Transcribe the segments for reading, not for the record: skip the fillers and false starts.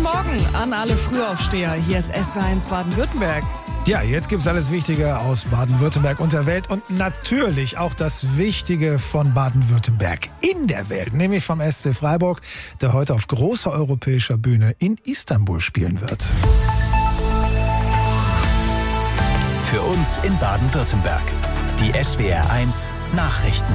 Morgen an alle Frühaufsteher. Hier ist SWR1 Baden-Württemberg. Ja, jetzt gibt's alles Wichtige aus Baden-Württemberg und der Welt und natürlich auch das Wichtige von Baden-Württemberg in der Welt, nämlich vom SC Freiburg, der heute auf großer europäischer Bühne in Istanbul spielen wird. Für uns in Baden-Württemberg. Die SWR1 Nachrichten.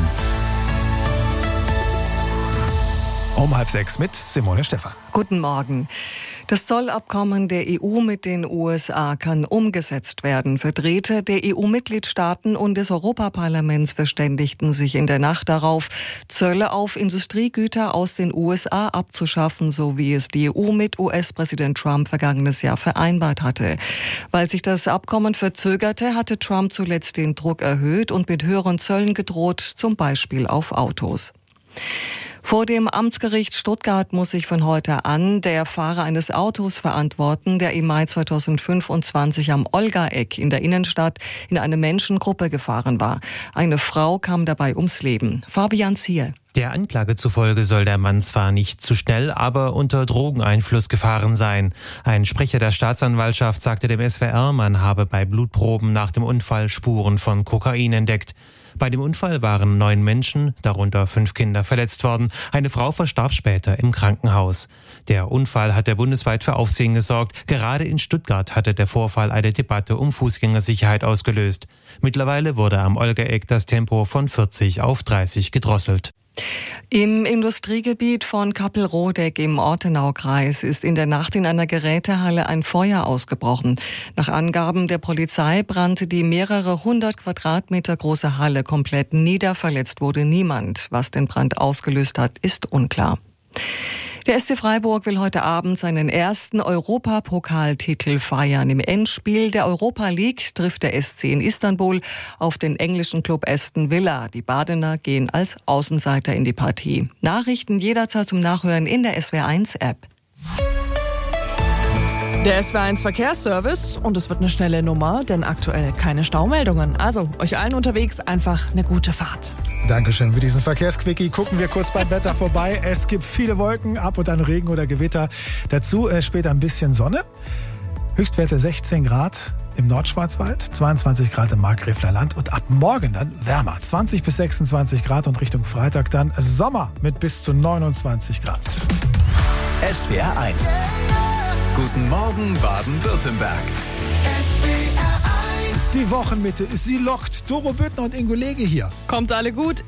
Um 5:30 mit Simone Stephan. Guten Morgen. Das Zollabkommen der EU mit den USA kann umgesetzt werden. Vertreter der EU-Mitgliedstaaten und des Europaparlaments verständigten sich in der Nacht darauf, Zölle auf Industriegüter aus den USA abzuschaffen, so wie es die EU mit US-Präsident Trump vergangenes Jahr vereinbart hatte. Weil sich das Abkommen verzögerte, hatte Trump zuletzt den Druck erhöht und mit höheren Zöllen gedroht, zum Beispiel auf Autos. Vor dem Amtsgericht Stuttgart muss sich von heute an der Fahrer eines Autos verantworten, der im Mai 2025 am Olga-Eck in der Innenstadt in eine Menschengruppe gefahren war. Eine Frau kam dabei ums Leben. Fabian Zier. Der Anklage zufolge soll der Mann zwar nicht zu schnell, aber unter Drogeneinfluss gefahren sein. Ein Sprecher der Staatsanwaltschaft sagte dem SWR, man habe bei Blutproben nach dem Unfall Spuren von Kokain entdeckt. Bei dem Unfall waren 9 Menschen, darunter 5 Kinder, verletzt worden. Eine Frau verstarb später im Krankenhaus. Der Unfall hatte bundesweit für Aufsehen gesorgt. Gerade in Stuttgart hatte der Vorfall eine Debatte um Fußgängersicherheit ausgelöst. Mittlerweile wurde am Olga-Eck das Tempo von 40 auf 30 gedrosselt. Im Industriegebiet von Kappelrodeck im Ortenaukreis ist in der Nacht in einer Gerätehalle ein Feuer ausgebrochen. Nach Angaben der Polizei brannte die mehrere 100 Quadratmeter große Halle komplett nieder. Verletzt wurde niemand. Was den Brand ausgelöst hat, ist unklar. Der SC Freiburg will heute Abend seinen ersten Europapokaltitel feiern. Im Endspiel der Europa League trifft der SC in Istanbul auf den englischen Club Aston Villa. Die Badener gehen als Außenseiter in die Partie. Nachrichten jederzeit zum Nachhören in der SWR1-App. Der SWR1 Verkehrsservice und es wird eine schnelle Nummer, denn aktuell keine Staumeldungen. Also euch allen unterwegs einfach eine gute Fahrt. Dankeschön für diesen Verkehrsquickie. Gucken wir kurz beim Wetter vorbei. Es gibt viele Wolken, ab und an Regen oder Gewitter. Dazu später ein bisschen Sonne. Höchstwerte 16 Grad im Nordschwarzwald, 22 Grad im Markgräfler Land und ab morgen dann wärmer. 20 bis 26 Grad und Richtung Freitag dann Sommer mit bis zu 29 Grad. SWR1. Guten Morgen Baden-Württemberg. Die Wochenmitte, sie lockt. Doro Büttner und Ingo Lege hier. Kommt alle gut